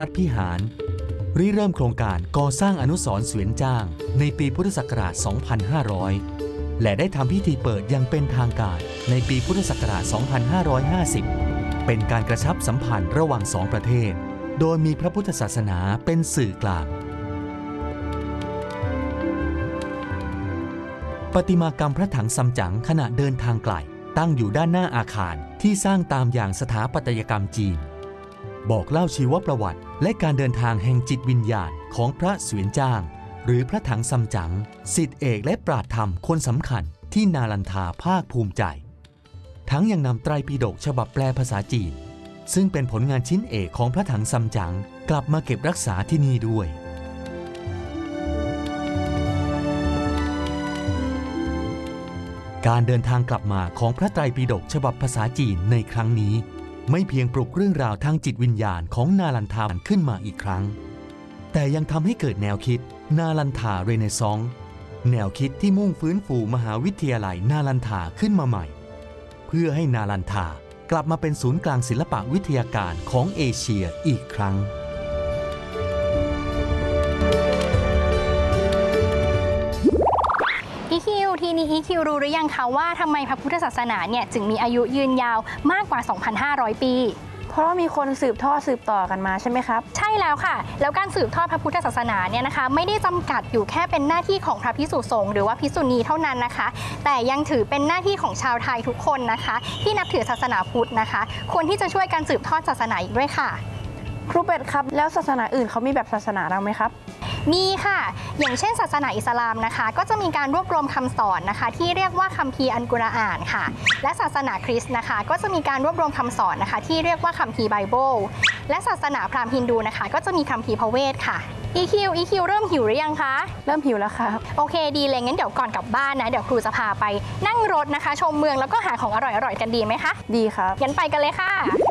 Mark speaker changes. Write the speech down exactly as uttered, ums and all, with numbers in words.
Speaker 1: รัฐพิหารริเริ่มโครงการก่อสร้างอนุสรณ์เสวียนจ้างในปีพุทธศักราช สองพันห้าร้อย และได้ทำพิธีเปิดอย่างเป็นทางการในปีพุทธศักราช สองพันห้าร้อยห้าสิบ เป็นการกระชับสัมพันธ์ระหว่างสองประเทศโดยมีพระพุทธศาสนาเป็นสื่อกลางประติมากรรมพระถังซัมจั๋งขณะเดินทางไกลตั้งอยู่ด้านหน้าอาคารที่สร้างตามอย่างสถาปัตยกรรมจีนบอกเล่าชีวประวัติและการเดินทางแห่งจิตวิญญาณของพระเสวียนจ้างหรือพระถังซัมจั๋งศิษย์เอกและปราชญ์ธรรมคนสำคัญที่นาลันทาภาคภูมิใจทั้งยังนำไตรปิฎกฉบับแปลภาษาจีนซึ่งเป็นผลงานชิ้นเอกของพระถังซัมจั๋งกลับมาเก็บรักษาที่นี่ด้วยการเดินทางกลับมาของพระไตรปิฎกฉบับภาษาจีนในครั้งนี้ไม่เพียงปลุกเรื่องราวทางจิตวิญญาณของนาลันทาขึ้นมาอีกครั้งแต่ยังทำให้เกิดแนวคิดนาลันทาเรเนซองส์แนวคิดที่มุ่งฟื้นฟูมหาวิทยาลัยนาลันทาขึ้นมาใหม่เพื่อให้นาลันทากลับมาเป็นศูนย์กลางศิลปวิทยาการของเอเชียอีกครั้ง
Speaker 2: อีคิวทีนี้อีคิวรู้หรือยังคะว่าทำไมพระพุทธศาสนาเนี่ยจึงมีอายุยืนยาวมากกว่า สองพันห้าร้อย ปี
Speaker 3: เพราะมีคนสืบทอดสืบต่อกันมาใช่ไหมครับ
Speaker 2: ใช่แล้วค่ะแล้วการสืบทอดพระพุทธศาสนาเนี่ยนะคะไม่ได้จำกัดอยู่แค่เป็นหน้าที่ของพระภิกษุสงฆ์หรือว่าภิกษุณีเท่านั้นนะคะแต่ยังถือเป็นหน้าที่ของชาวไทยทุกคนนะคะที่นับถือศาสนาพุทธนะคะควรที่จะช่วยกันสืบทอดศาสนาอีกด้วยค่ะ
Speaker 3: ครูเป็ดครับแล้วศาสนาอื่นเขามีแบบศาสนาเราไหมครับ
Speaker 2: มีค่ะอย่างเช่นศาสนาอิสลามนะคะก็จะมีการรวบรวมคำสอนนะคะที่เรียกว่าคัมภีร์อัลกุรอานค่ะและศาสนาคริสต์นะคะก็จะมีการรวบรวมคำสอนนะคะที่เรียกว่าคัมภีร์ไบเบิลและศาสนาพราหมณ์ฮินดูนะคะก็จะมีคัมภีร์พระเวทค่ะ อี คิว อี คิว เริ่มหิวหรือยังคะ
Speaker 3: เริ่มหิวแล้วครับ
Speaker 2: โอเคดีเลยงั้นเดี๋ยวก่อนกลับบ้านนะเดี๋ยวครูจะพาไปนั่งรถนะคะชมเมืองแล้วก็หาของอร่อยๆกันดีไหมคะ
Speaker 3: ดีครับ
Speaker 2: งั้นไปกันเลยค่ะ